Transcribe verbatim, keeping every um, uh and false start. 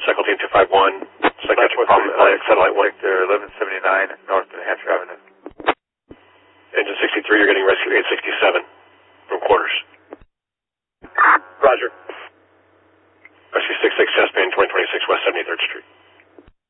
Cycle Team two five one, psychiatric problem, Atlantic Satellite one. Victor, eleven seventy-nine North New Hampshire Avenue. Engine sixty-three, you're getting rescue eight sixty-seven from quarters. Roger. Rescue six six, chest pain, twenty twenty-six West seventy-third Street.